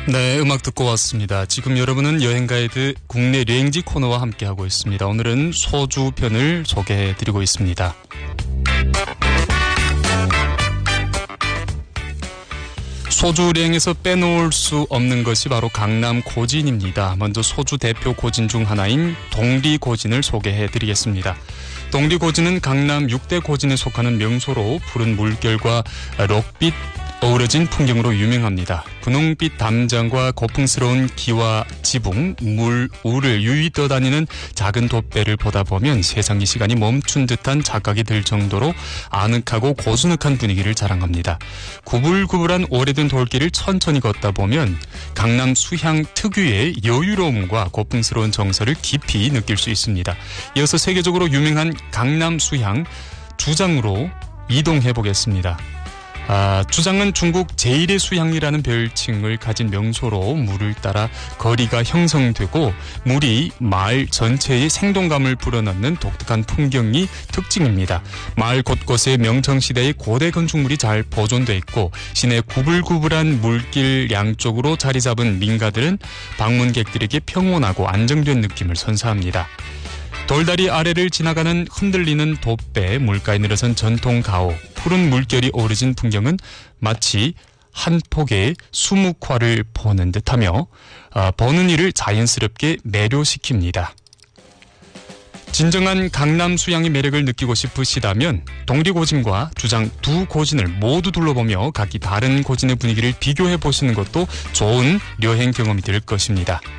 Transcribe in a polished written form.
네, 음악 듣고 왔습니다. 지금 여러분은 여행가이드 국내 여행지 코너와 함께하고 있습니다. 오늘은 소주 편을 소개해드리고 있습니다. 소주 여행에서 빼놓을 수 없는 것이 바로 강남 고진입니다. 먼저 소주 대표 고진 중 하나인 동리고진을 소개해드리겠습니다. 동리고진은 강남 6대 고진에 속하는 명소로 푸른 물결과 록빛 어우러진 풍경으로 유명합니다. 분홍빛 담장과 고풍스러운 기와 지붕, 물을 유유히 떠다니는 작은 돛배를 보다 보면 세상의 시간이 멈춘 듯한 착각이 들 정도로 아늑하고 고즈넉한 분위기를 자랑합니다. 구불구불한 오래된 돌길을 천천히 걷다 보면 강남 수향 특유의 여유로움과 고풍스러운 정서를 깊이 느낄 수 있습니다. 이어서 세계적으로 유명한 강남 수향 주장으로 이동해 보겠습니다. 주장은 중국 제1의 수향이라는 별칭을 가진 명소로 물을 따라 거리가 형성되고 물이 마을 전체의 생동감을 불어넣는 독특한 풍경이 특징입니다. 마을 곳곳에 명청시대의 고대 건축물이 잘 보존돼 있고 시내 구불구불한 물길 양쪽으로 자리 잡은 민가들은 방문객들에게 평온하고 안정된 느낌을 선사합니다. 돌다리 아래를 지나가는 흔들리는 돛배, 물가에 늘어선 전통 가옥, 푸른 물결이 오르진 풍경은 마치 한 폭의 수묵화를 보는 듯하며 보는 이를 자연스럽게 매료시킵니다. 진정한 강남 수향의 매력을 느끼고 싶으시다면 동리고진과 주장 두 고진을 모두 둘러보며 각기 다른 고진의 분위기를 비교해 보시는 것도 좋은 여행 경험이 될 것입니다.